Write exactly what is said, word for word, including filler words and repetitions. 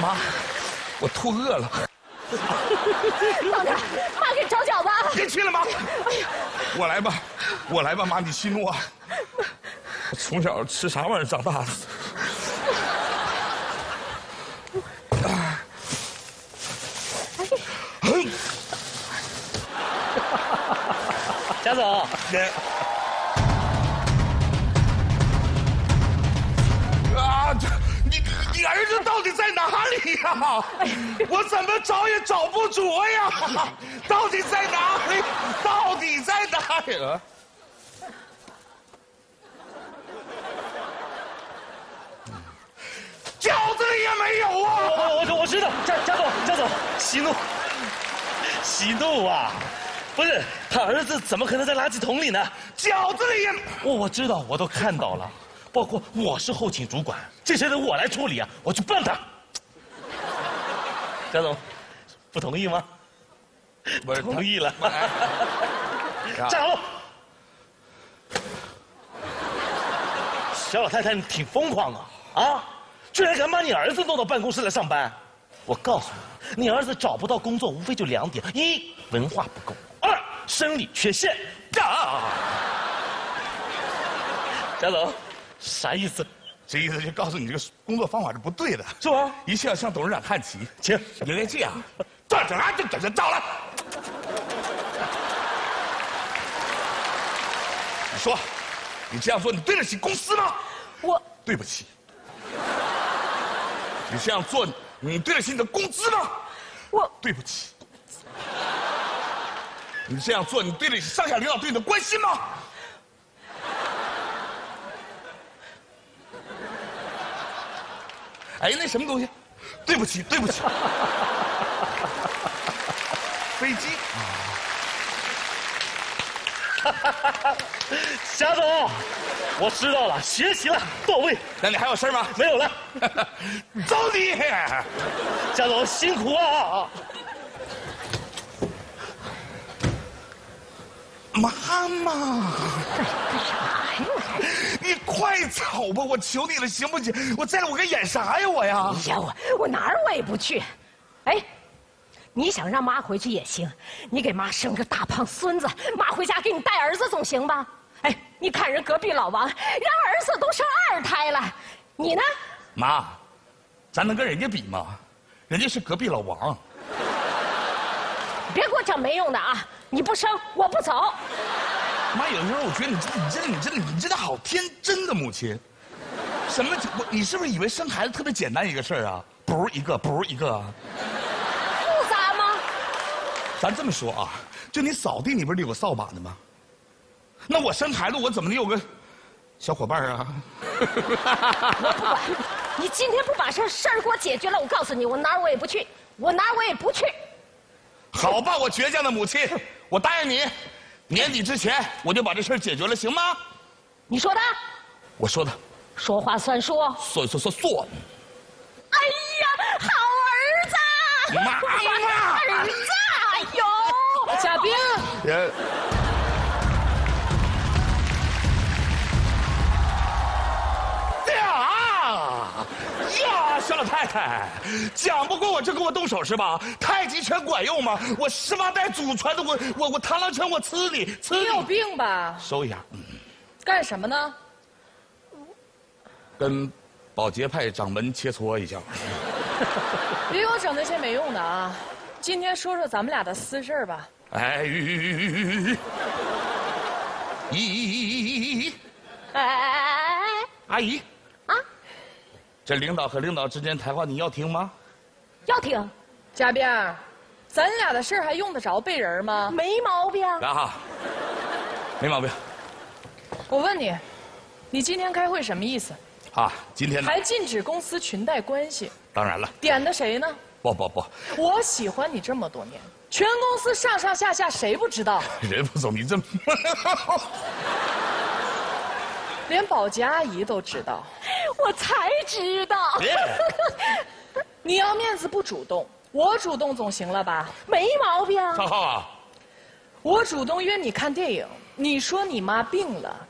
妈，我吐饿了。 到哪儿？妈给你炒饺子。 别去了，妈。哎呀，我来吧，我来吧，妈，你息怒啊。我从小吃啥玩意儿长大的？ 贾总， 啊，这你你儿子到底在哪里呀？我怎么找也找不着呀！到底在哪里？到底在哪里啊？饺子里也没有啊！ 我我我知道，贾贾总贾总，息怒，息怒啊！不是，他儿子怎么可能在垃圾桶里呢？ 饺子里也…… 我我知道，我都看到了，包括我是后勤主管，这事得我来处理啊，我去办他。贾总，不同意吗？ 不是同意了。 站站好。小老太太，你挺疯狂啊！啊，居然敢把你儿子弄到办公室来上班！我告诉你，你儿子找不到工作，无非就两点：一，文化不够；二，生理缺陷。啊！贾总，啥意思？ 这意思就告诉你这个工作方法是不对的， 是吗？ 一切要向董事长看齐。 请， 应该这样。这这啊，这这这到了。你说，你这样做，你对得起公司吗？ 我对不起。你这样做，你对得起你的工资吗？ 我对不起。你这样做，你对得起上下领导对你的关心吗？哎，那什么东西？对不起，对不起。飞机。 贾总，我知道了，学习了，到位。 那你还有事吗？ 没有了。 走你！ 贾总辛苦啊！ 妈妈，你快走吧，我求你了，行不行？我在我该演啥呀，我呀？ 哎呀，我我哪儿我也不去。哎，你想让妈回去也行，你给妈生个大胖孙子，妈回家给你带儿子总行吧？哎，你看人隔壁老王，人儿子都生二胎了，你呢？ 妈，咱能跟人家比吗？人家是隔壁老王。 别给我整没用的啊！你不生，我不走。 妈，有时候我觉得你真的，你真的，你真的，你真的好天真的母亲。什么？我你是不是以为生孩子特别简单一个事儿啊？不是一个，不是一个。 复杂吗？ 咱这么说啊，就你扫地，你不是得有个扫把的吗？那我生孩子，我怎么能有个小伙伴啊？ 我不管，你今天不把这事儿给我解决了，我告诉你，我哪儿我也不去，我哪儿我也不去。 好吧，我倔强的母亲，我答应你，年底之前我就把这事儿解决了，行吗？ 你说的？ 我说的。 说话算数。 说说说算。 哎呀，好儿子！ 妈妈， 儿子！哎呦， 贾冰。 人。呀呀，小老太太，讲不过我就跟我动手是吧？太极拳管用吗？我十八代祖传的，我我我螳螂拳，我呲你呲你。 你有病吧？ 收一下。嗯。 干什么呢？ 跟保洁派掌门切磋一下。 别给我整那些没用的啊！今天说说咱们俩的私事吧。 哎，咦， 哎， 阿姨， 啊， 这领导和领导之间谈话你要听吗？ 要听， 贾冰，咱俩的事儿还用得着背人吗？ 没毛病。 然后，没毛病。 我问你，你今天开会什么意思？ 啊，今天呢？ 还禁止公司裙带关系。 当然了。 点的谁呢？ 不不不， 我喜欢你这么多年，全公司上上下下谁不知道？ 人不走，你这么， 连保洁阿姨都知道。 我才知道。 你要面子不主动，我主动总行了吧？ 没毛病。 浩浩啊， 我主动约你看电影，你说你妈病了，